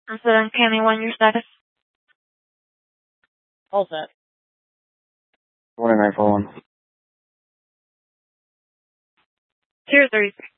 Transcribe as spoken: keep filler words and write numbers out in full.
President Kenny, one your status. All set. twenty-nine four one. Tier thirty-six.